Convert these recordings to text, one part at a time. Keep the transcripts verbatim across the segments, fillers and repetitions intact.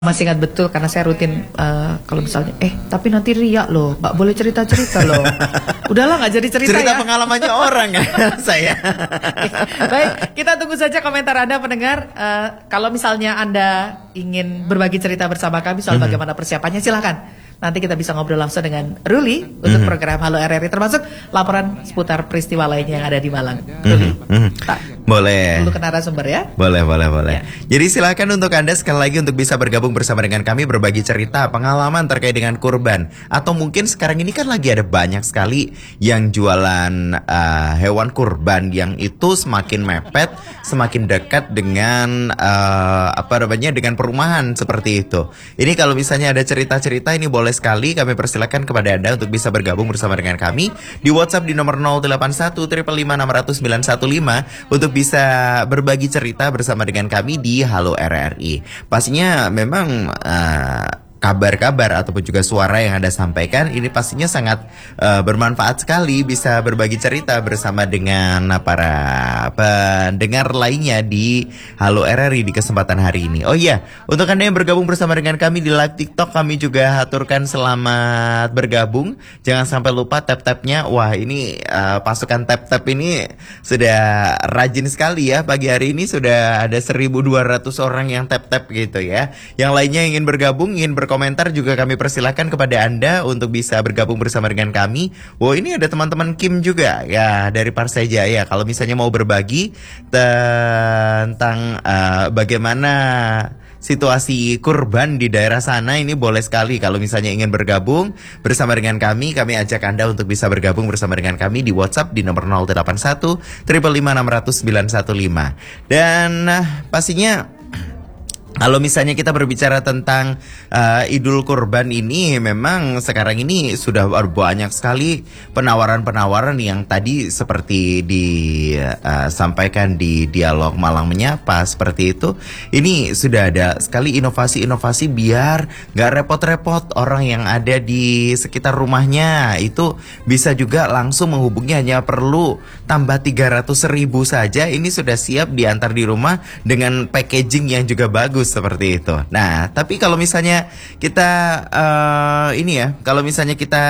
Masih ingat betul karena saya rutin uh, kalau misalnya eh tapi nanti riak loh, nggak boleh cerita-cerita loh. Udahlah nggak jadi cerita, cerita ya. pengalamannya orang ya saya. Baik, kita tunggu saja komentar Anda pendengar. Uh, kalau misalnya Anda ingin berbagi cerita bersama kami soal mm-hmm. bagaimana persiapannya, silakan. Nanti kita bisa ngobrol langsung dengan Ruli untuk mm-hmm. program Halo R R I, termasuk laporan seputar peristiwa lainnya yang ada di Malang. Ruli, mm-hmm. tak, boleh. Dulu ke narasumber ya. Boleh, boleh, boleh. Ya. Jadi silakan untuk Anda sekali lagi untuk bisa bergabung bersama dengan kami, berbagi cerita, pengalaman terkait dengan kurban. Atau mungkin sekarang ini kan lagi ada banyak sekali yang jualan uh, hewan kurban yang itu semakin mepet, semakin dekat dengan uh, apa namanya dengan perumahan seperti itu. Ini kalau misalnya ada cerita-cerita ini boleh sekali kami persilakan kepada Anda untuk bisa bergabung bersama dengan kami di WhatsApp di nomor nol delapan satu lima lima enam nol nol sembilan satu lima untuk bisa berbagi cerita bersama dengan kami di Halo R R I. Pastinya memang uh, kabar-kabar ataupun juga suara yang Anda sampaikan ini pastinya sangat uh, bermanfaat sekali, bisa berbagi cerita bersama dengan para pendengar lainnya di Halo R R I di kesempatan hari ini. Oh iya, untuk Anda yang bergabung bersama dengan kami di live TikTok, kami juga haturkan selamat bergabung. Jangan sampai lupa tap-tapnya. Wah, ini uh, pasukan tap-tap ini sudah rajin sekali ya. Pagi hari ini sudah ada seribu dua ratus orang yang tap-tap gitu ya. Yang lainnya ingin bergabung, ingin ber komentar juga kami persilahkan kepada Anda untuk bisa bergabung bersama dengan kami. Wow, ini ada teman-teman Kim juga ya dari Parsai Jaya. Kalau misalnya mau berbagi tentang uh, bagaimana situasi kurban di daerah sana, ini boleh sekali. Kalau misalnya ingin bergabung bersama dengan kami, kami ajak Anda untuk bisa bergabung bersama dengan kami di WhatsApp di nomor nol delapan satu lima lima enam nol nol sembilan satu lima. Dan uh, pastinya kalau misalnya kita berbicara tentang uh, Idul Kurban ini, memang sekarang ini sudah banyak sekali penawaran-penawaran yang tadi seperti disampaikan uh, di dialog Malang Menyapa seperti itu. Ini sudah ada sekali inovasi-inovasi biar gak repot-repot orang yang ada di sekitar rumahnya itu bisa juga langsung menghubungi, hanya perlu tambah tiga ratus ribu saja. Ini sudah siap diantar di rumah dengan packaging yang juga bagus seperti itu. Nah, tapi kalau misalnya kita uh, ini ya, kalau misalnya kita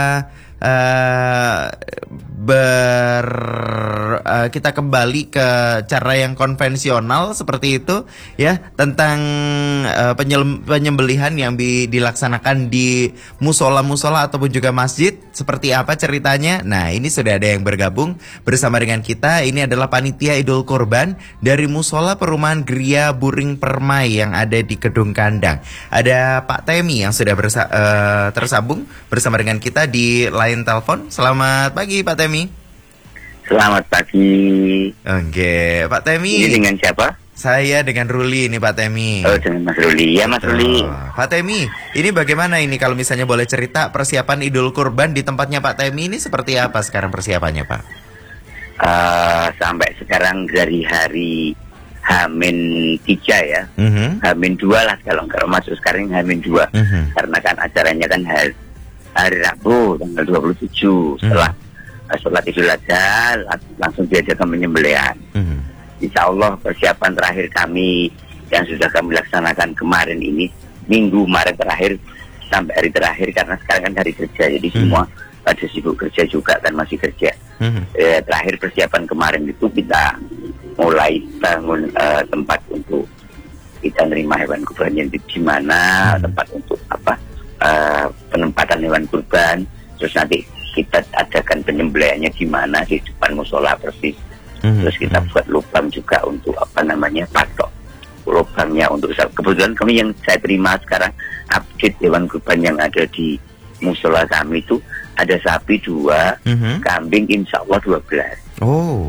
uh, ber uh, kita kembali ke cara yang konvensional seperti itu ya, tentang uh, penyembelihan yang bi- dilaksanakan di musola-musola ataupun juga masjid, seperti apa ceritanya? Nah, ini sudah ada yang bergabung bersama dengan kita. Ini adalah panitia Idul Kurban dari Musola Perumahan Gria Buring Permai yang ada di Kedung Kandang. Ada Pak Temi yang sudah bersa- uh, tersambung bersama dengan kita di line telepon. Selamat pagi Pak Temi. Selamat pagi. Oke, Pak Temi. Ini dengan siapa? Saya dengan Ruli ini Pak Temi. Oh, dengan Mas Ruli. Ya, Mas Ruli. Pak Temi, ini bagaimana ini kalau misalnya boleh cerita persiapan Idul Kurban di tempatnya Pak Temi ini seperti apa sekarang persiapannya, Pak? Uh, sampai sekarang dari hari Hamin tiga ya. Uh-huh. Hamin dua lah kalau kalau masuk sekarang Hamin dua. Uh-huh. Karena kan acaranya kan hari, hari Rabu tanggal dua puluh tujuh setelah uh-huh. sholat Idul Adha langsung diadakan penyembelihan. Uh-huh. Insya Allah persiapan terakhir kami yang sudah kami laksanakan kemarin ini, minggu kemarin terakhir sampai hari terakhir, karena sekarang kan hari kerja, jadi hmm. semua pada sibuk kerja juga kan, masih kerja. Hmm. Eh, terakhir persiapan kemarin itu kita mulai bangun uh, tempat untuk kita nerima hewan kurban yang di mana, hmm. tempat untuk apa uh, penempatan hewan kurban, terus nanti kita adakan penyembelihannya di mana, di depan musola persis. Mm-hmm. Terus kita buat lubang juga untuk apa namanya patok lubangnya untuk, kebetulan kami yang saya terima sekarang update hewan kurban yang ada di musola kami itu ada sapi dua, mm-hmm. kambing insya Allah dua belas. Oh,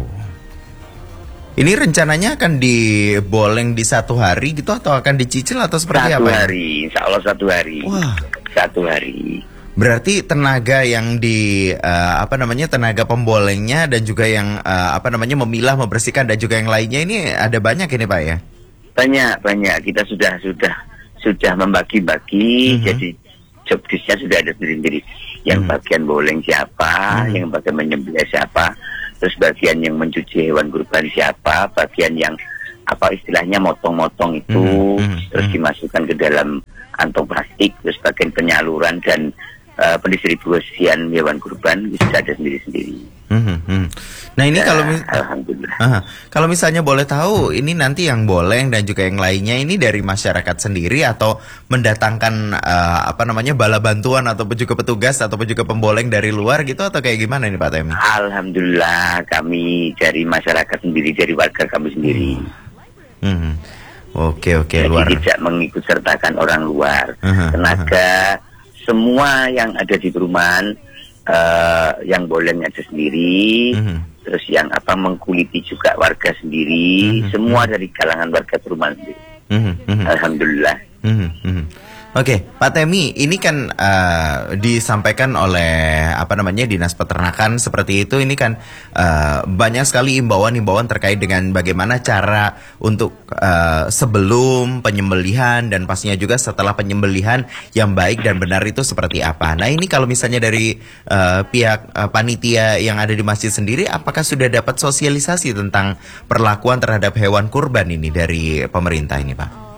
ini rencananya akan diboleng di satu hari gitu atau akan dicicil atau seperti satu apa? Satu hari, insya Allah satu hari. Wah, satu hari. Berarti tenaga yang di uh, apa namanya tenaga pembolengnya dan juga yang uh, apa namanya memilah, membersihkan dan juga yang lainnya ini ada banyak ini Pak ya? Banyak banyak. Kita sudah sudah sudah membagi-bagi. Mm-hmm. Jadi job desk-nya sudah ada sendiri-sendiri. Yang mm-hmm. bagian boleng siapa, mm-hmm. yang bagian menyembelih siapa, terus bagian yang mencuci hewan kurban siapa, bagian yang apa istilahnya motong-motong itu, mm-hmm. terus dimasukkan ke dalam kantong plastik, terus bagian penyaluran dan uh, pendistribusian hewan kurban itu sudah ada sendiri-sendiri. Mm-hmm. Nah ini ya, kalau mis- alhamdulillah. Uh, kalau misalnya boleh tahu, ini nanti yang boleng dan juga yang lainnya ini dari masyarakat sendiri atau mendatangkan uh, apa namanya bala bantuan ataupun juga petugas ataupun juga pemboleng dari luar gitu atau kayak gimana ini Pak Temi? Alhamdulillah kami dari masyarakat sendiri, dari warga kami sendiri. Mm-hmm. Oke oke Jadi luar. tidak mengikut sertakan orang luar. Uh-huh, Tenaga uh-huh. semua yang ada di perumahan uh, yang boleng ada sendiri. Uh-huh. Terus yang apa mengkuliti juga warga sendiri, mm-hmm. semua dari kalangan warga perumahan sendiri. Mm-hmm. Alhamdulillah. Mm-hmm. Oke, okay, Pak Temi, ini kan uh, disampaikan oleh apa namanya Dinas Peternakan seperti itu. Ini kan uh, banyak sekali imbauan-imbauan terkait dengan bagaimana cara untuk uh, sebelum penyembelihan dan pastinya juga setelah penyembelihan yang baik dan benar itu seperti apa. Nah ini kalau misalnya dari uh, pihak uh, panitia yang ada di masjid sendiri, apakah sudah dapat sosialisasi tentang perlakuan terhadap hewan kurban ini dari pemerintah ini, Pak?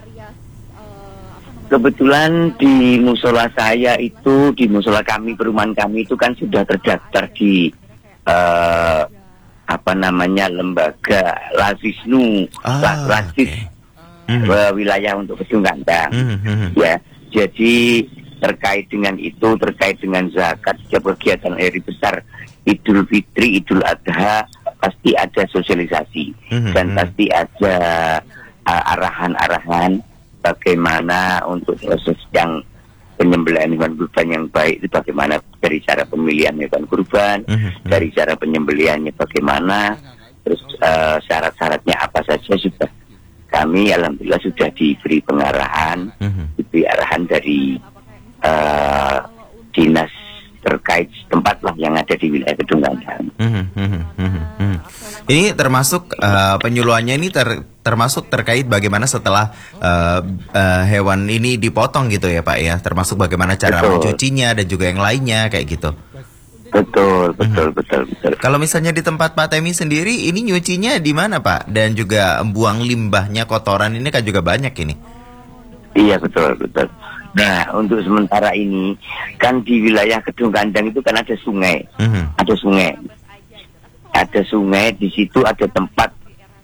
Kebetulan di musola saya itu, di musola kami, perumahan kami itu kan sudah terdaftar di uh, apa namanya lembaga Lazisnu, ah, Lazis okay. mm-hmm. wilayah untuk gedung kandang. Mm-hmm. Ya, jadi terkait dengan itu, terkait dengan zakat, setiap kegiatan hari besar Idul Fitri, Idul Adha pasti ada sosialisasi mm-hmm. dan pasti ada uh, arahan-arahan. Bagaimana untuk proses yang penyembelihan hewan kurban yang baik itu bagaimana, dari cara pemilihan hewan kurban, mm-hmm. dari cara penyembelihannya bagaimana, terus uh, syarat-syaratnya apa saja sudah kami alhamdulillah sudah diberi pengarahan, mm-hmm. diberi arahan dari uh, dinas terkait tempat lah yang ada di wilayah Gedung Kandang. Mm-hmm. Mm-hmm. Ini termasuk uh, penyuluhannya ini ter, termasuk terkait bagaimana setelah uh, uh, hewan ini dipotong gitu ya Pak ya, termasuk bagaimana cara betul. mencucinya dan juga yang lainnya kayak gitu. Betul, betul, mm-hmm. betul, betul. Kalau misalnya di tempat Pak Temi sendiri, ini nyucinya di mana Pak? Dan juga buang limbahnya, kotoran ini kan juga banyak ini. Iya betul, betul. Nah, untuk sementara ini kan di wilayah Gedung Kandang itu kan ada sungai, mm-hmm. ada sungai, ada sungai di situ ada tempat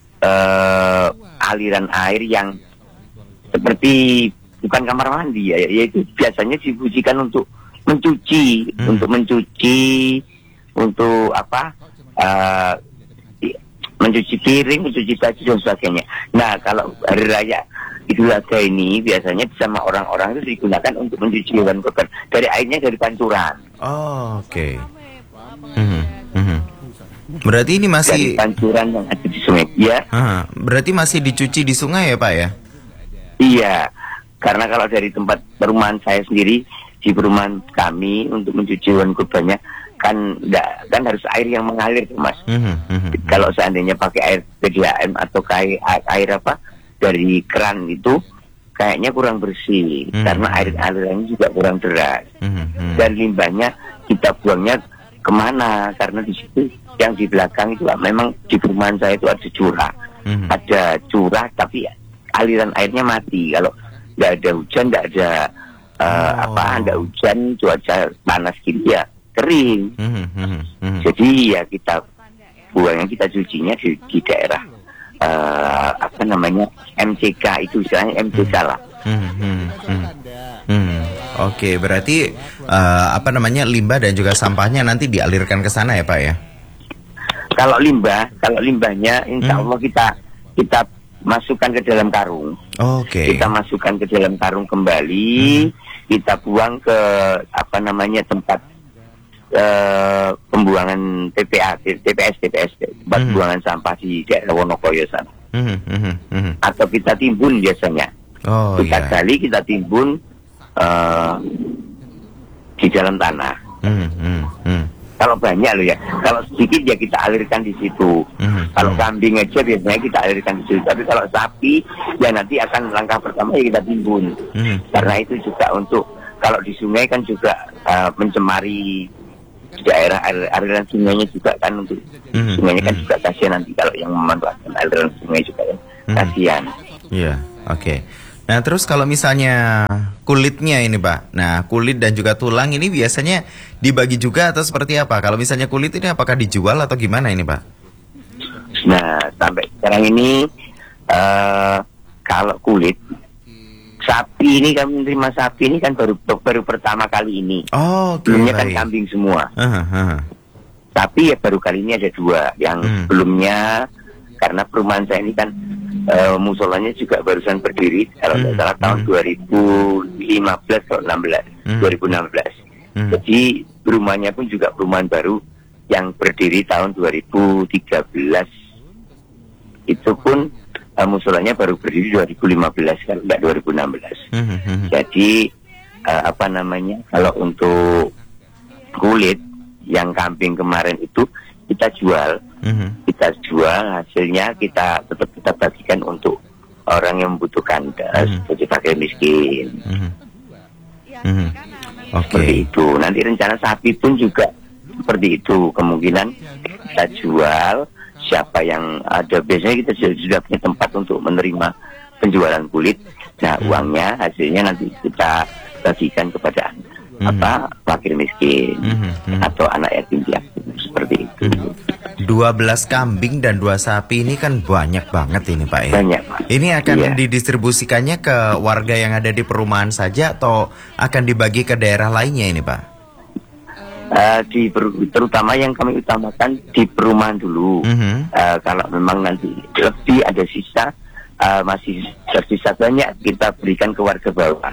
uh, aliran air yang seperti bukan kamar mandi ya, yaitu biasanya difungsikan untuk mencuci, mm-hmm. untuk mencuci, untuk apa, uh, mencuci piring, mencuci baju dan sebagainya. Nah, kalau hari raya Idul Adha ini biasanya sama orang-orang itu digunakan untuk mencuci hewan kurban dari airnya dari pancuran. Oh, oke. Okay. Mm-hmm. Mm-hmm. Berarti ini masih dari pancuran yang ada di sungai, ya? Uh, berarti masih dicuci di sungai ya Pak ya? Iya, karena kalau dari tempat perumahan saya sendiri di perumahan kami untuk mencuci hewan kurbannya kan enggak, kan harus air yang mengalir, Mas. Mm-hmm. Mm-hmm. Kalau seandainya pakai air P D A M atau air, air apa? dari keran itu kayaknya kurang bersih, mm-hmm. karena air alirannya juga kurang deras, mm-hmm. dan limbahnya kita buangnya kemana? Karena di situ yang di belakang itu memang di perumahan saya itu ada curah, mm-hmm. ada curah tapi aliran airnya mati. Kalau nggak ada hujan, nggak ada uh, oh. apa, nggak hujan, cuaca panas gini ya kering. Mm-hmm. Mm-hmm. Jadi ya kita buangnya, kita cucinya di, di daerah Uh, apa namanya M C K, itu istilahnya M C K lah. Hmm, hmm, hmm. Hmm. Oke, okay, berarti uh, apa namanya limbah dan juga sampahnya nanti dialirkan ke sana ya Pak ya? Kalau limbah, kalau limbahnya insya Allah hmm. kita kita masukkan ke dalam karung. Oke. Okay. Kita masukkan ke dalam karung kembali, hmm. kita buang ke apa namanya tempat Uh, pembuangan T P A, T P S, T P S, tempat mm-hmm. pembuangan sampah di daerah Wonokoyo sana. Mm-hmm. Mm-hmm. Atau kita timbun biasanya. Oh, kita yeah. gali, kita timbun uh, di dalam tanah. Mm-hmm. Kalau banyak loh ya, kalau sedikit ya kita alirkan di situ. Mm-hmm. Kalau kambing aja biasanya kita alirkan di situ. Tapi kalau sapi ya nanti akan langkah pertama ya kita timbun. Mm-hmm. Karena itu juga untuk kalau di sungai kan juga uh, mencemari daerah aliran sungainya juga kan, untuk mm-hmm. sungainya kan juga kasihan nanti kalau yang memanfaatkan aliran sungai juga kan Hmm. Kasihan. Iya, oke. Okay. Nah terus kalau misalnya kulitnya ini Pak, nah kulit dan juga tulang ini biasanya dibagi juga atau seperti apa? Kalau misalnya kulit ini apakah dijual atau gimana ini Pak? Nah sampai sekarang ini uh, kalau kulit sapi ini, kami menerima sapi ini kan baru baru pertama kali ini. Oh, okay, sebelumnya kan baik. kambing semua. Uh, uh. Tapi ya baru kali ini ada dua. Yang hmm. sebelumnya karena perumahan saya ini kan uh, musolanya juga barusan berdiri kalau tidak hmm. salah tahun hmm. dua ribu lima belas atau enam belas, hmm. dua ribu enam belas. Hmm. Jadi rumahnya pun juga perumahan baru yang berdiri tahun dua ribu tiga belas. Itu pun uh, musolanya baru berdiri dua ribu lima belas kan, enggak dua ribu enam belas. Hmm. Jadi uh, apa namanya? Kalau untuk kulit yang kambing kemarin itu kita jual, mm-hmm. kita jual hasilnya kita tetap kita bagikan untuk orang yang membutuhkan, mm-hmm. seperti fakir miskin. Mm-hmm. Mm-hmm. Oke. Okay. Seperti itu. Nanti rencana sapi pun juga seperti itu. Kemungkinan kita jual, siapa yang ada, biasanya kita sudah, sudah punya tempat untuk menerima penjualan kulit. Nah mm-hmm. uangnya hasilnya nanti kita bagikan kepada anda. Mm-hmm. apa fakir miskin mm-hmm. atau anak yatim piatu seperti itu. dua belas kambing dan dua sapi ini kan banyak banget ini Pak ya. Banyak Pak. Ini akan iya. didistribusikannya ke warga yang ada di perumahan saja atau akan dibagi ke daerah lainnya ini Pak? Uh, di terutama yang kami utamakan di perumahan dulu. Mm-hmm. Uh, kalau memang nanti lebih ada sisa, uh, masih tersisa banyak, kita berikan ke warga bawah.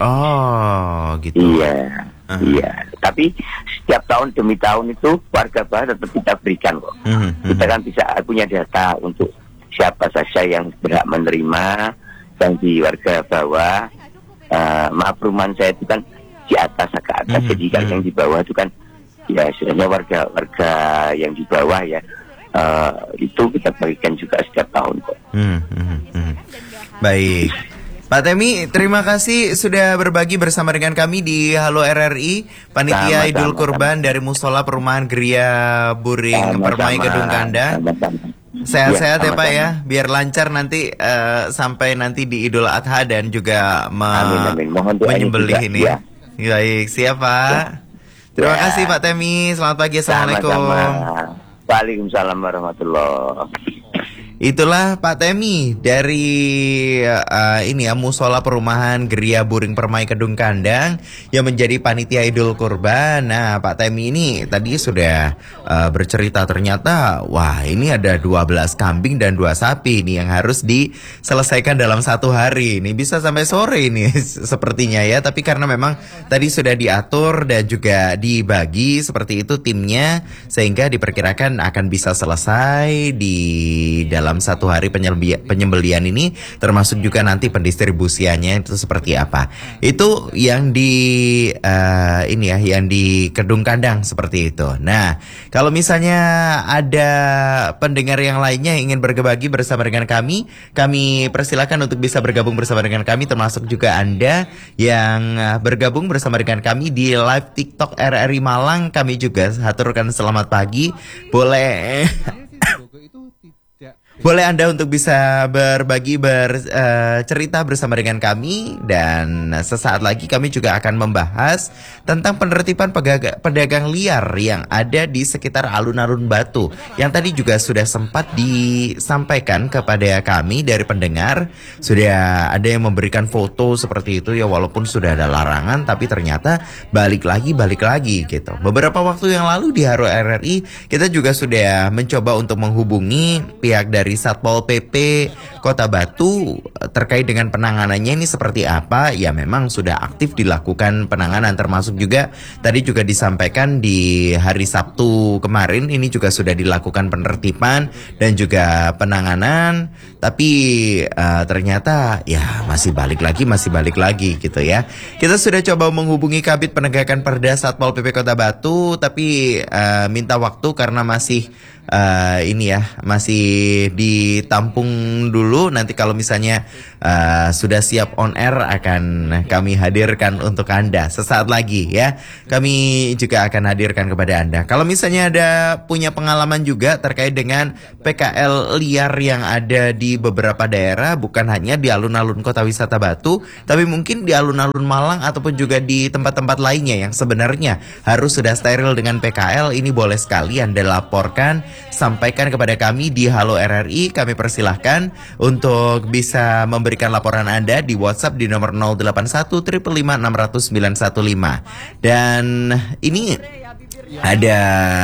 Oh, gitu. Iya, uh-huh. iya. Tapi setiap tahun demi tahun itu warga bawah tetap kita berikan kok. Uh-huh. Kita kan bisa punya data untuk siapa saja yang berhak menerima dan di warga bawah. Uh, maaf, perumahan saya itu kan di atas ke atas, uh-huh. jadi kalau yang di bawah itu kan ya istilahnya warga-warga yang di bawah ya. Uh, itu kita bagikan juga setiap tahun kok. Uh-huh. Baik. Pak Temi, terima kasih sudah berbagi bersama dengan kami di Halo R R I, Panitia sama, Idul sama, Kurban sama. dari Musola Perumahan Geria Buring sama, Permai Kedung Kandang. Sehat-sehat ya, ya Pak ya, biar lancar nanti uh, sampai nanti di Idul Adha dan juga me- amin, amin. menyembelih ini. Ya. Baik, siap Pak. Terima ya. kasih Pak Temi, selamat pagi, assalamualaikum. Sama-sama. Waalaikumsalam warahmatullahi. Itulah Pak Temi dari uh, ini ya Musola Perumahan Geria Buring Permai Kedung Kandang yang menjadi panitia Idul Kurban. Nah Pak Temi ini tadi sudah uh, bercerita ternyata wah ini ada dua belas kambing dan dua sapi ini yang harus diselesaikan dalam satu hari. Ini bisa sampai sore ini sepertinya ya. Tapi karena memang tadi sudah diatur dan juga dibagi seperti itu timnya sehingga diperkirakan akan bisa selesai di dalam dalam satu hari penyembelian ini, termasuk juga nanti pendistribusiannya itu seperti apa. Itu yang di uh, ini ya, yang di Kedung Kandang seperti itu. Nah, kalau misalnya ada pendengar yang lainnya yang ingin berbagi bersama dengan kami, kami persilakan untuk bisa bergabung bersama dengan kami, termasuk juga Anda yang bergabung bersama dengan kami di live TikTok R R I Malang. Kami juga haturkan selamat pagi. Boleh Boleh Anda untuk bisa berbagi bercerita uh, bersama dengan kami. Dan sesaat lagi kami juga akan membahas tentang penertiban pedagang, pedagang liar yang ada di sekitar alun-alun Batu, yang tadi juga sudah sempat disampaikan kepada kami dari pendengar. Sudah ada yang memberikan foto seperti itu ya, walaupun sudah ada larangan, tapi ternyata balik lagi balik lagi gitu. Beberapa waktu yang lalu di Halo R R I kita juga sudah mencoba untuk menghubungi pihak dari dari Satpol P P Kota Batu terkait dengan penanganannya ini seperti apa. Ya memang sudah aktif dilakukan penanganan, termasuk juga tadi juga disampaikan di hari Sabtu kemarin ini juga sudah dilakukan penertiban dan juga penanganan. Tapi uh, ternyata ya masih balik lagi masih balik lagi gitu ya. Kita sudah coba menghubungi Kabid Penegakan Perda Satpol P P Kota Batu, tapi uh, minta waktu karena masih uh, ini ya masih ditampung dulu. Nanti kalau misalnya uh, sudah siap on air akan kami hadirkan untuk Anda sesaat lagi ya. Kami juga akan hadirkan kepada Anda. Kalau misalnya ada punya pengalaman juga terkait dengan P K L liar yang ada di beberapa daerah, bukan hanya di alun-alun Kota Wisata Batu, tapi mungkin di alun-alun Malang ataupun juga di tempat-tempat lainnya yang sebenarnya harus sudah steril dengan P K L, ini boleh sekali Anda laporkan, sampaikan kepada kami di Halo R R I. Kami persilahkan untuk bisa memberikan laporan Anda di WhatsApp di nomor nol delapan satu lima lima enam nol nol sembilan satu lima. Dan ini ada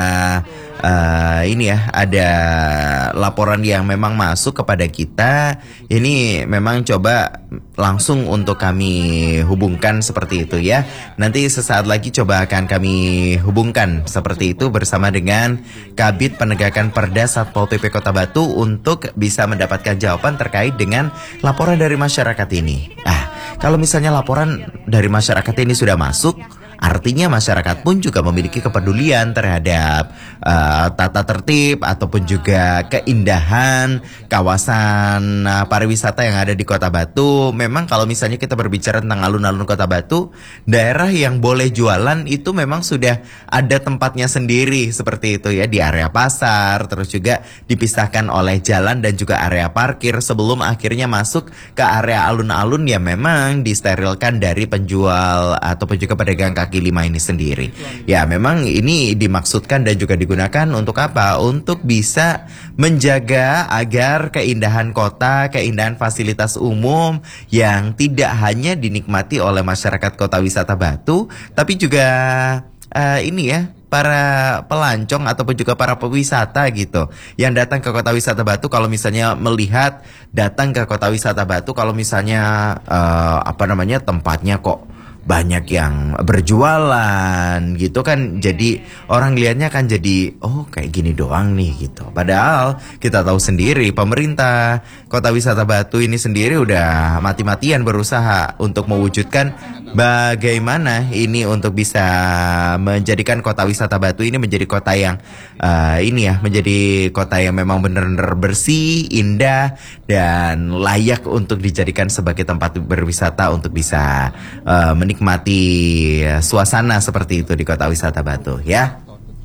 uh, ini ya, ada laporan yang memang masuk kepada kita. Ini memang coba langsung untuk kami hubungkan seperti itu ya. Nanti sesaat lagi coba akan kami hubungkan seperti itu bersama dengan Kabid Penegakan Perda Satpol P P Kota Batu untuk bisa mendapatkan jawaban terkait dengan laporan dari masyarakat ini. Ah, kalau misalnya laporan dari masyarakat ini sudah masuk, artinya masyarakat pun juga memiliki kepedulian terhadap uh, tata tertib ataupun juga keindahan kawasan uh, pariwisata yang ada di Kota Batu. Memang kalau misalnya kita berbicara tentang alun-alun Kota Batu, daerah yang boleh jualan itu memang sudah ada tempatnya sendiri seperti itu ya, di area pasar, terus juga dipisahkan oleh jalan dan juga area parkir sebelum akhirnya masuk ke area alun-alun yang memang disterilkan dari penjual ataupun juga pedagang kaki lima ini sendiri. Ya, memang ini dimaksudkan dan juga digunakan untuk apa? Untuk bisa menjaga agar keindahan kota, keindahan fasilitas umum yang tidak hanya dinikmati oleh masyarakat Kota Wisata Batu, tapi juga uh, ini ya, para pelancong ataupun juga para pewisata gitu yang datang ke Kota Wisata Batu. Kalau misalnya melihat datang ke Kota Wisata Batu, kalau misalnya uh, apa namanya tempatnya kok banyak yang berjualan gitu kan, jadi orang lihatnya kan jadi oh kayak gini doang nih gitu. Padahal kita tahu sendiri pemerintah Kota Wisata Batu ini sendiri udah mati-matian berusaha untuk mewujudkan bagaimana ini untuk bisa menjadikan Kota Wisata Batu ini menjadi kota yang uh, ini ya, menjadi kota yang memang benar-benar bersih, indah dan layak untuk dijadikan sebagai tempat berwisata untuk bisa uh, menikmati suasana seperti itu di Kota Wisata Batu ya.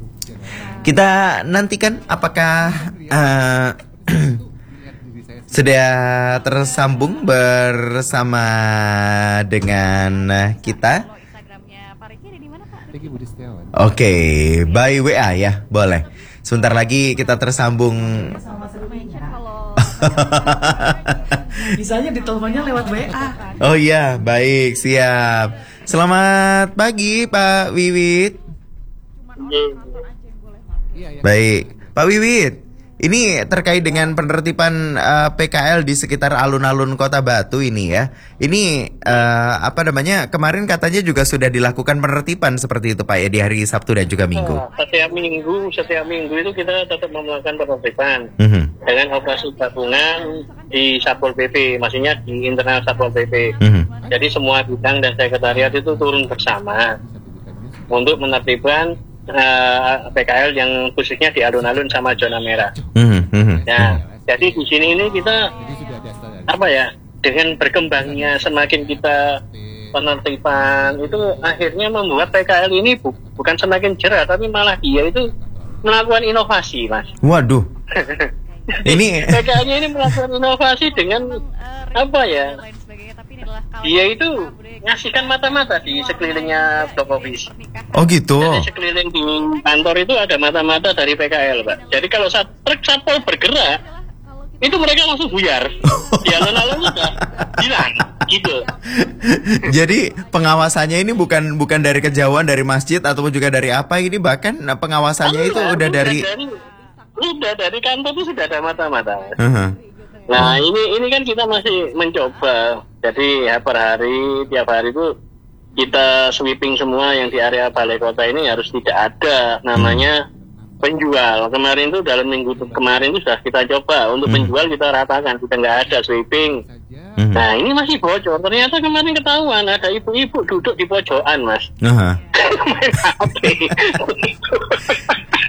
Kita nantikan apakah uh, sudah tersambung bersama dengan kita. Oke, by W A ya, boleh. Sebentar lagi kita tersambung. Bisanya diteleponnya lewat W A. Oh iya, baik, siap. Selamat pagi Pak Wiwit. Baik, Pak Wiwit. Ini terkait dengan penertiban uh, P K L di sekitar alun-alun Kota Batu ini ya. Ini uh, apa namanya, kemarin katanya juga sudah dilakukan penertiban seperti itu Pak ya, di hari Sabtu dan juga Minggu. Oh, setiap minggu, setiap minggu itu kita tetap melakukan penertiban mm-hmm. dengan operasi gabungan di Satpol P P, maksudnya di internal Satpol P P. Mm-hmm. Jadi semua bidang dan sekretariat itu turun bersama untuk menertibkan Uh, P K L yang khususnya di alun-alun sama zona merah. Mm-hmm. Nah, jadi di sini ini kita apa ya, dengan berkembangnya semakin kita penertiban itu akhirnya membuat P K L ini bu- bukan semakin jerah, tapi malah dia itu melakukan inovasi, Mas. Waduh. Ini P K L-nya ini melakukan inovasi dengan apa ya? Dia itu ngasihkan mata-mata di sekelilingnya blok office. Oh gitu. Jadi sekeliling di kantor itu ada mata-mata dari P K L, Pak. Jadi kalau sat- truk satpol bergerak, itu mereka langsung buyar. Di alun-alun sudah hilang, gitu. Jadi pengawasannya ini bukan bukan dari kejauhan dari masjid ataupun juga dari apa, ini bahkan pengawasannya oh, itu udah, udah dari, dari udah dari kantor itu sudah ada mata-mata. Uh-huh. Nah, ini ini kan kita masih mencoba. Jadi ya, per hari, tiap hari itu kita sweeping semua yang di area balai kota ini harus tidak ada namanya penjual. Kemarin itu dalam minggu kemarin itu sudah kita coba untuk penjual, kita ratakan, kita nggak ada sweeping. Nah, ini masih bocor. Ternyata kemarin ketahuan ada ibu-ibu duduk di pojokan, Mas. Uh-huh. Main H P.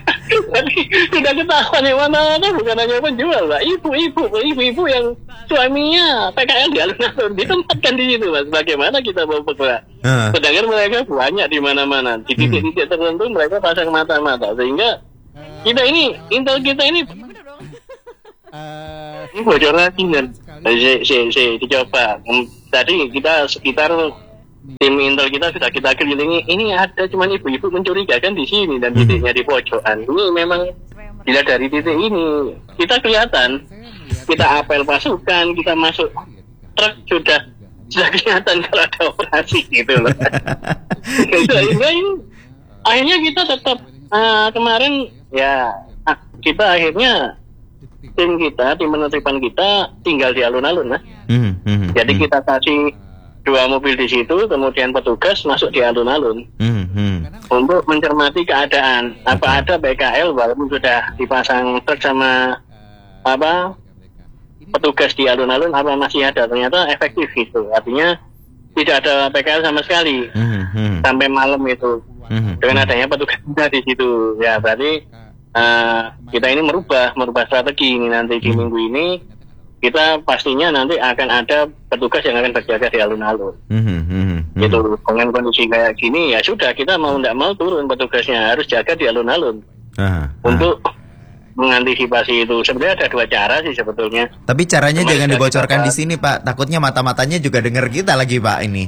Jadi sudah ketahuan yang mana-mana bukan hanya penjual, Pak. Ibu-ibu, ibu-ibu yang suaminya P K L di alun-alun ditempatkan di situ, Mas. Bagaimana kita mau bergerak? Uh. Sedangkan mereka banyak di mana-mana. Di titik-titik tertentu mereka pasang mata-mata. Sehingga kita ini, intel kita ini ini bocor lagi kan. Si, si, si, dicoba. Tadi kita sekitar tim intel kita sudah kita kelilingi, ini ada cuman ibu-ibu mencurigakan di sini dan titiknya di pojokan. Ini memang bila dari titik ini kita kelihatan, kita apel pasukan, kita masuk truk sudah sudah kelihatan kalau ada operasi gitu loh. Sehingga ini akhirnya kita tetap uh, kemarin ya kita akhirnya tim kita, tim penertiban kita tinggal di alun-alun, Mas. Mm -hmm. Jadi kita kasih dua mobil di situ, kemudian petugas masuk di alun-alun mm -hmm. untuk mencermati keadaan. Apa ada P K L walaupun sudah dipasang truk sama apa petugas di alun-alun, apa masih ada? Ternyata efektif gitu. Artinya tidak ada P K L sama sekali mm -hmm. sampai malam itu mm -hmm. dengan adanya petugas di situ. Ya berarti uh, kita ini merubah merubah strategi ini nanti di mm. minggu ini. Kita pastinya nanti akan ada petugas yang akan berjaga di alun-alun. Mm-hmm, mm-hmm. Gitu. Dengan kondisi kayak gini ya sudah, kita mau tidak mau turun petugasnya harus jaga di alun-alun uh, untuk uh. mengantisipasi itu. Sebenarnya ada dua cara sih sebetulnya. Tapi caranya Cuma jangan dibocorkan kita... di sini, Pak. Takutnya mata-matanya juga dengar kita lagi, Pak, ini.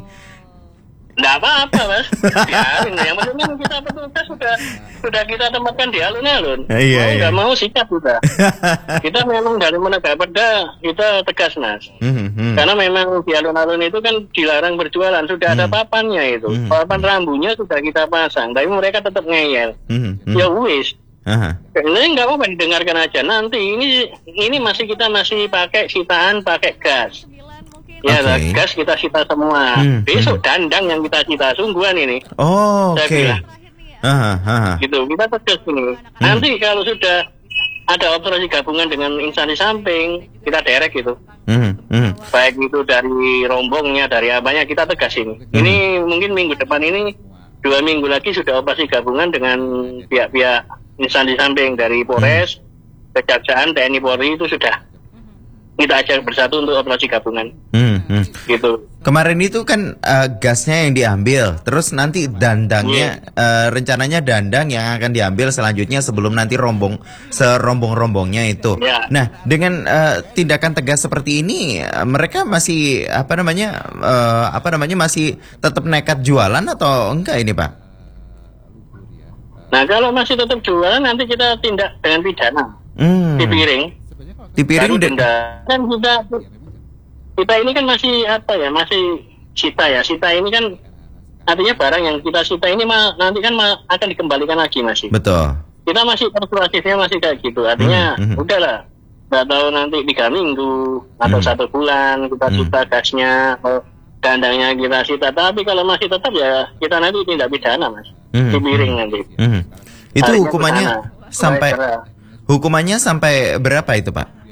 Nggak apa-apa, Mas. Ya, yang penting kita petugas sudah sudah kita tempatkan di alun-alun. Iya, mau nggak iya. mau sikap kita. Kita memang dari menegak perda kita tegas, Mas. Mm-hmm. Karena memang di alun-alun itu kan dilarang berjualan. Sudah mm-hmm. ada papannya itu. Mm-hmm. Papan rambunya sudah kita pasang. Tapi mereka tetap ngeyel. Mm-hmm. Ya wis. Uh-huh. Ini nggak apa-apa didengarkan aja. Nanti ini ini masih kita masih pakai sitaan pakai gas. Ya, okay. Gas kita sita semua. Hmm, Besok hmm. dandang yang kita sita sungguhan ini. Oh, oke. Okay. Aha, aha. Gitu, kita tegas ini. Hmm. Nanti kalau sudah ada operasi gabungan dengan instansi samping, kita derek gitu. Hmm, hmm. Baik itu dari rombongnya, dari apanya, kita tegas ini. Hmm. Ini mungkin minggu depan ini, dua minggu lagi sudah operasi gabungan dengan pihak-pihak instansi samping dari Polres, hmm. Kejaksaan, T N I Polri itu sudah. Kita ajak bersatu untuk operasi gabungan. Hmm, hmm. Gitu. Kemarin itu kan uh, gasnya yang diambil, terus nanti dandangnya, yeah. uh, rencananya dandang yang akan diambil selanjutnya sebelum nanti rombong serombong-rombongnya itu. Yeah. Nah, dengan uh, tindakan tegas seperti ini, uh, mereka masih apa namanya, uh, apa namanya masih tetap nekat jualan atau enggak ini, Pak? Nah, kalau masih tetap jualan nanti kita tindak dengan pidana hmm. di piring. Di piring denda. Kan kita kita ini kan masih apa ya, masih sita ya. Sita ini kan artinya barang yang kita sita ini ma, nanti kan ma, akan dikembalikan lagi masih. Betul. Kita masih persuasifnya masih kayak gitu. Artinya hmm, hmm. udahlah, nggak tahu nanti tiga minggu atau hmm. satu bulan kita sita hmm. gasnya atau dandangnya kita sita. Tapi kalau masih tetap ya kita nanti tindak pidana, Mas. Hmm. Di piring nanti. Hmm. Itu Artinya hukumannya pidana. sampai hukumannya sampai berapa itu, Pak?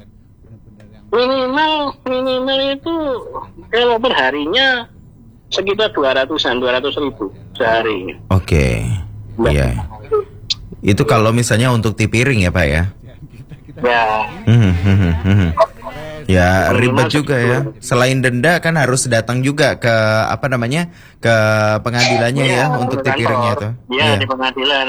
Minimal minimal itu kalau perharinya sekitar dua ratusan, dua ratus ribu sehari. Oke, okay. Iya. Itu kalau misalnya untuk di piring ya, Pak ya? Ya. Hmm, hmm, hmm. Ya ribet juga ya. Selain denda kan harus datang juga ke apa namanya ke pengadilannya ya, ya untuk di piringnya itu. Iya ya. Di pengadilan.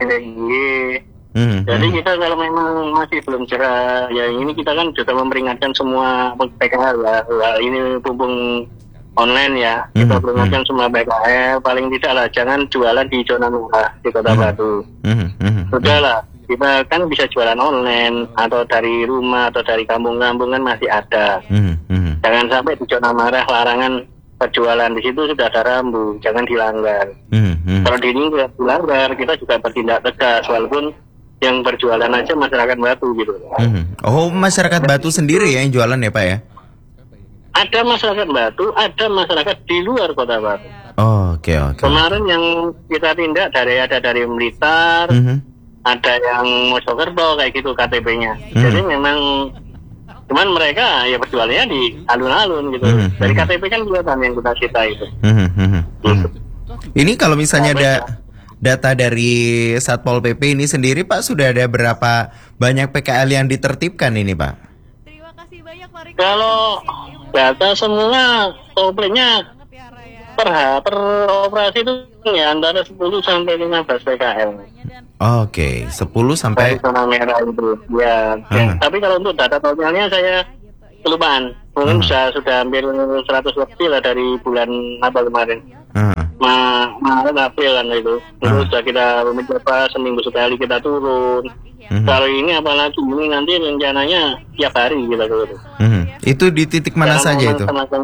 Hmm, Jadi hmm. kita kalau memang masih belum cerah, ya ini kita kan sudah memperingatkan semua P K L ya, ini mumpung online ya, hmm, kita peringatkan hmm. semua P K L, paling tidak lah jangan jualan di zona merah di Kota hmm. Batu. Hmm, hmm, Sudahlah, kita kan bisa jualan online atau dari rumah atau dari kampung-kampung kan masih ada. Hmm, hmm. Jangan sampai di zona merah larangan perjualan, di situ sudah ada rambu, jangan dilanggar. Hmm, hmm. Kalau di ini dilanggar, kita juga bertindak tegas walaupun yang berjualan aja masyarakat Batu gitu. Mm-hmm. Oh, masyarakat Batu sendiri ya yang jualan ya, Pak ya? Ada masyarakat Batu, ada masyarakat di luar Kota Batu. Oh, oke okay, oke. Okay. Kemarin yang kita tindak dari ada dari Blitar, mm-hmm. ada yang Mojokerto kayak gitu K T P-nya. Mm-hmm. Jadi memang cuman mereka ya berjualannya di alun-alun gitu. Mm-hmm. Dari K T P kan kelihatan yang kita cita itu. Mm-hmm. Mm-hmm. Gitu. Ini kalau misalnya ada data dari Satpol P P ini sendiri Pak, sudah ada berapa banyak P K L yang ditertibkan ini Pak? Terima kasih banyak Pak Riko. Kalau data semua totalnya per, per operasi itu ya antara sepuluh sampai lima belas P K L. Oke, sepuluh sampai zona merah itu. Ya, hmm. ya. Tapi kalau untuk data totalnya saya kelupaan. Mungkin hmm. sudah sudah hampir seratus lebih lah dari bulan apa kemarin. Hmm. Ma Maret April kan itu. Itu hmm. sudah kita mencoba seminggu sekali kita turun. Hmm. Kalau ini apalagi ini nanti rencananya tiap hari kita turun. Hmm. Itu di titik mana Karena saja itu?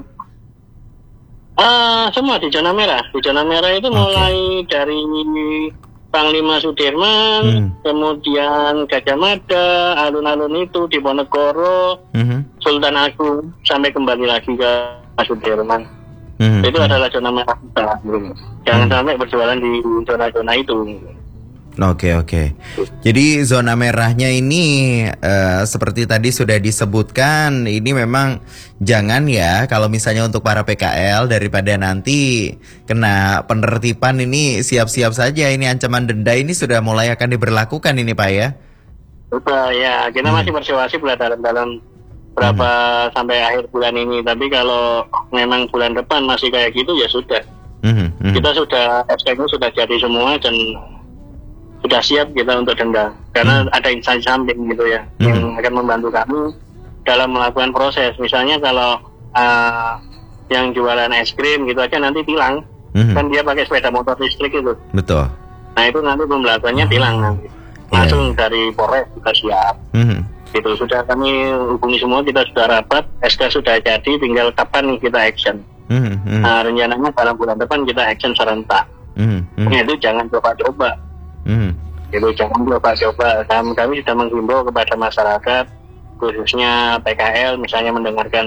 Ah, semua di zona merah. Di zona merah itu okay. mulai dari Panglima Sudirman, hmm. kemudian Gajah Mada, alun-alun itu di Ponegoro, hmm. Sultan Agung, sampai kembali lagi ke Sudirman. Hmm. Itu hmm. adalah zona merah kita. Jangan hmm. sampai berjualan di zona-zona itu. Oke oke. Jadi zona merahnya ini uh, seperti tadi sudah disebutkan, ini memang jangan ya kalau misalnya untuk para P K L daripada nanti kena penertiban ini siap-siap saja, ini ancaman denda ini sudah mulai akan diberlakukan ini Pak ya. Betul ya, kita hmm. masih bersiwasi dalam dalam berapa hmm. sampai akhir bulan ini, tapi kalau memang bulan depan masih kayak gitu ya sudah. Hmm. Hmm. Kita sudah S K-nya sudah jadi semua dan sudah siap kita untuk denda karena hmm. ada instansi samping gitu ya hmm. yang akan membantu kami dalam melakukan proses. Misalnya kalau uh, yang jualan es krim gitu aja nanti tilang hmm. kan dia pakai sepeda motor listrik itu. Betul. Nah itu nanti pembelajarannya hmm. tilang nanti langsung yeah. dari Polres kita siap. Hmm. Itu sudah kami hubungi semua, kita sudah rapat, S K sudah jadi, tinggal kapan kita action. Hmm. Hmm. Nah rencananya dalam bulan depan kita action serentak. Hmm. Hmm. Nah, itu jangan coba-coba. Hmm. Itu jangan coba-coba. Kami, kami sudah menghimbau kepada masyarakat khususnya P K L misalnya mendengarkan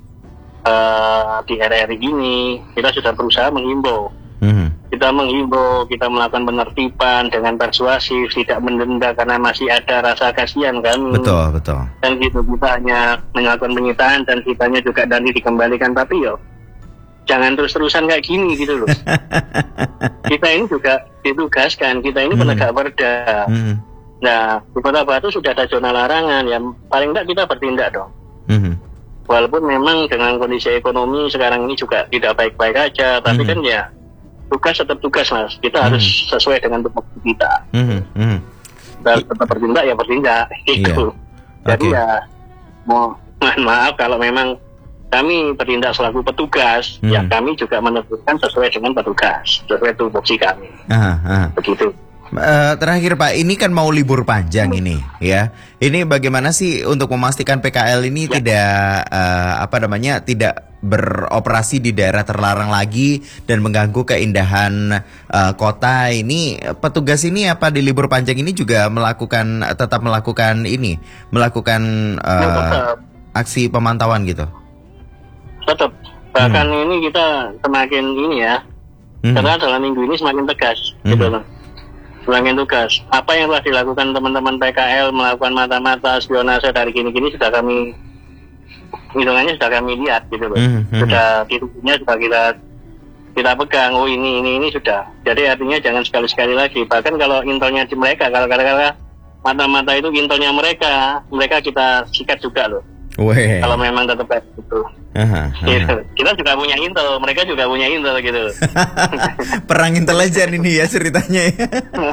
uh, di R R I ini, kita sudah berusaha menghimbau. Hmm. Kita menghimbau, kita melakukan penertiban dengan persuasif, tidak mendenda karena masih ada rasa kasihan kami. Betul betul. Dan gitu kita hanya melakukan penyitaan dan kitanya juga nanti dikembalikan, tapi yo jangan terus-terusan kayak gini gitu loh. Kita ini juga ditugaskan, kita ini hmm. penegak perda. Hmm. Nah, di Kota Batu sudah ada zona larangan, ya paling tidak kita bertindak dong. Hmm. Walaupun memang dengan kondisi ekonomi sekarang ini juga tidak baik-baik aja, tapi hmm. kan ya tugas tetap tugas Mas. Kita hmm. harus sesuai dengan tupoksi kita. Hmm. Hmm. Dan tetap bertindak ya bertindak. Itu. Yeah. Jadi okay. ya mau mohon maaf kalau memang kami bertindak selaku petugas, hmm. ya kami juga menentukan sesuai dengan petugas, sesuai tupoksi kami. Aha, aha. Begitu. Uh, terakhir Pak, ini kan mau libur panjang ini, ya. Ini bagaimana sih untuk memastikan P K L ini ya. tidak uh, apa namanya tidak beroperasi di daerah terlarang lagi dan mengganggu keindahan uh, kota ini? Petugas ini apa di libur panjang ini juga melakukan tetap melakukan ini, melakukan uh, aksi pemantauan gitu? Tetap. Bahkan hmm. ini kita semakin ini ya, hmm. karena dalam minggu ini semakin tegas, hmm. gitu loh. Semakin tugas. Apa yang telah dilakukan teman-teman P K L melakukan mata-mata spionase dari gini-gini sudah kami, hitungannya sudah kami lihat, gitu loh. Hmm. Sudah titiknya sudah kita kita pegang. Oh ini ini ini sudah. Jadi artinya jangan sekali-sekali lagi. Bahkan kalau intelnya di mereka, kalau kata-kata mata-mata itu intelnya mereka, mereka kita sikat juga loh. Weh. Kalau memang tetap kayak gitu. Aha, aha. Kita juga punya intel, mereka juga punya intel gitu. Perang intelijen ini ya ceritanya ya.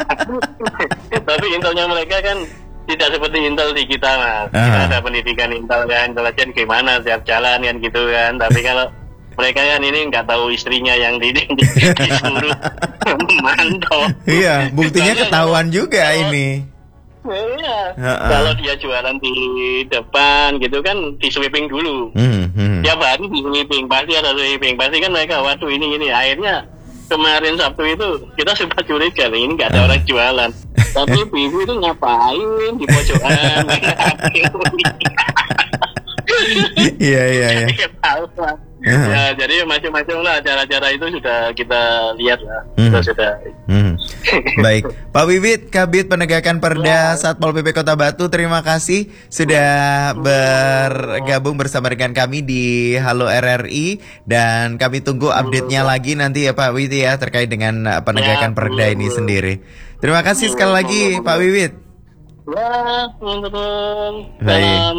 Tapi intelnya mereka kan tidak seperti intel di kita Mas. Kita ada pendidikan intel kan, intelijen gimana setiap jalan kan gitu kan. Tapi kalau mereka kan ini nggak tahu istrinya yang di, di, disuruh memantau. Iya, buktinya ketahuan juga oh, ini. Iya, uh-uh. kalau dia jualan di depan gitu kan di sweeping dulu. Hmm, hmm. Tiap hari di sweeping, pasti ada sweeping. Pasti kan mereka, waduh ini ini. Akhirnya kemarin Sabtu itu kita sempat curiga, ini nggak ada uh. orang jualan. Tapi ibu itu ngapain di pojokan? Iya iya iya. Ya, jadi macam-macam lah acara-acara itu sudah kita lihat lah. Hmm. Kita sudah. Hmm. Baik, Pak Wiwit, Kabid Penegakan Perda Satpol P P Kota Batu, terima kasih sudah bergabung bersama dengan kami di Halo R R I, dan kami tunggu update-nya lagi nanti ya Pak Wiwit ya terkait dengan penegakan perda ini sendiri. Terima kasih sekali lagi Pak Wiwit. Ya, teman-teman. Baik.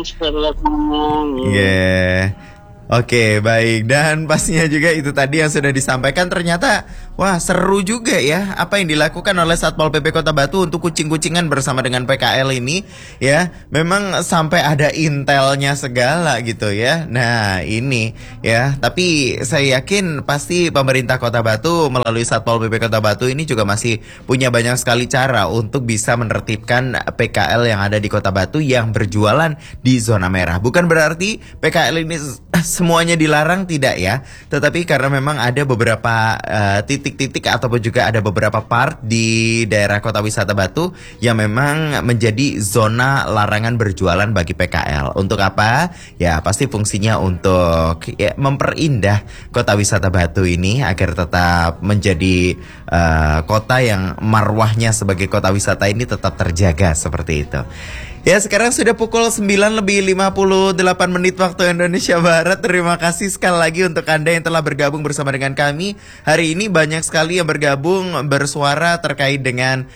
Yeah. Oke, baik. Dan pastinya juga itu tadi yang sudah disampaikan, ternyata wah seru juga ya apa yang dilakukan oleh Satpol P P Kota Batu untuk kucing-kucingan bersama dengan P K L ini ya. Memang sampai ada intelnya segala gitu ya. Nah, ini ya, tapi saya yakin pasti pemerintah Kota Batu melalui Satpol P P Kota Batu ini juga masih punya banyak sekali cara untuk bisa menertibkan P K L yang ada di Kota Batu yang berjualan di zona merah. Bukan berarti P K L ini semuanya dilarang, tidak ya, tetapi karena memang ada beberapa uh, titik-titik ataupun juga ada beberapa part di daerah Kota Wisata Batu yang memang menjadi zona larangan berjualan bagi P K L. Untuk apa? Ya pasti fungsinya untuk ya, memperindah Kota Wisata Batu ini agar tetap menjadi uh, kota yang marwahnya sebagai kota wisata ini tetap terjaga seperti itu. Ya, sekarang sudah pukul sembilan lebih lima puluh delapan menit waktu Indonesia Barat. Terima kasih sekali lagi untuk Anda yang telah bergabung bersama dengan kami. Hari ini banyak sekali yang bergabung bersuara terkait dengan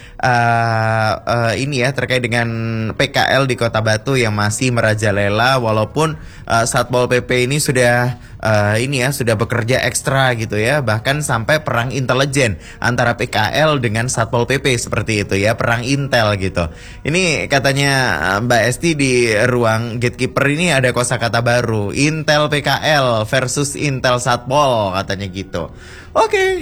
uh, uh, ini ya, terkait dengan P K L di Kota Batu yang masih merajalela walaupun uh, Satpol P P ini sudah uh, ini ya, sudah bekerja ekstra gitu ya. Bahkan sampai perang intelijen antara P K L dengan Satpol P P seperti itu ya, perang intel gitu. Ini katanya Mbak Esti di ruang gatekeeper ini ada kosakata baru, Intel P K L versus Intel Satpol katanya gitu. Oke,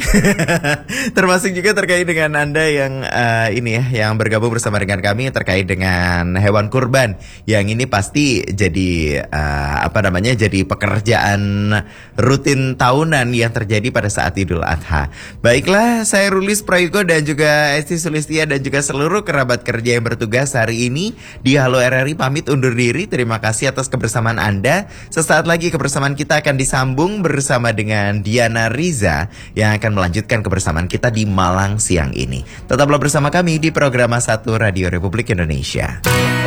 okay. Termasuk juga terkait dengan Anda yang uh, ini ya, yang bergabung bersama dengan kami terkait dengan hewan kurban, yang ini pasti jadi uh, apa namanya, jadi pekerjaan rutin tahunan yang terjadi pada saat Idul Adha. Baiklah, saya Rulis Prayogo dan juga Esti Sulistia dan juga seluruh kerabat kerja yang bertugas hari ini di Halo R R I pamit undur diri. Terima kasih atas kebersamaan Anda. Sesaat lagi kebersamaan kita akan disambung bersama dengan Diana Riza yang akan melanjutkan kebersamaan kita di Malang siang ini. Tetaplah bersama kami di program satu Radio Republik Indonesia.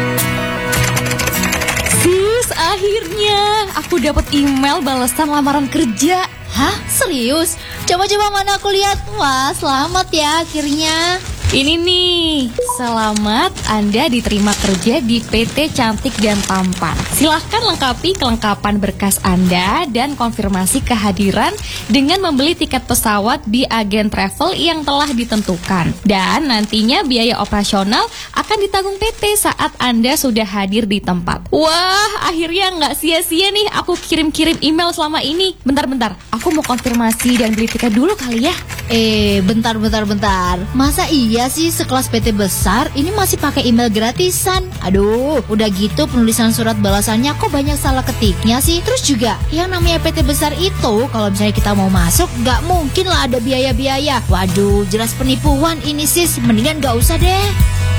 Sis, akhirnya aku dapat email balasan lamaran kerja. Hah? Serius? Coba-coba mana aku lihat. Wah, selamat ya akhirnya. Ini nih, selamat Anda diterima kerja di P T Cantik dan Tampan. Silahkan lengkapi kelengkapan berkas Anda dan konfirmasi kehadiran dengan membeli tiket pesawat di agen travel yang telah ditentukan. Dan nantinya biaya operasional akan ditanggung P T saat Anda sudah hadir di tempat. Wah, akhirnya nggak sia-sia nih aku kirim-kirim email selama ini. Bentar-bentar, aku mau konfirmasi dan beli tiket dulu kali ya. Eh, bentar-bentar-bentar. Masa iya sih sekelas P T besar ini masih pakai email gratisan? Aduh, udah gitu penulisan surat balasannya kok banyak salah ketiknya sih. Terus juga yang namanya P T besar itu kalau misalnya kita mau masuk gak mungkin lah ada biaya-biaya. Waduh, jelas penipuan ini sis. Mendingan gak usah deh.